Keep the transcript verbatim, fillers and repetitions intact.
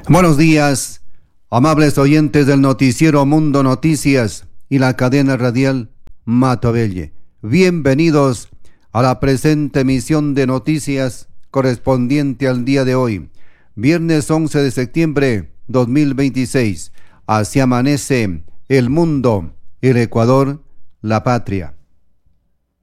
Buenos días, amables oyentes del noticiero Mundo Noticias y la cadena radial Mato Abelle. Bienvenidos a la presente emisión de noticias correspondiente al día de hoy, viernes once de septiembre dos mil veintiséis. Así amanece el mundo, el Ecuador, la patria.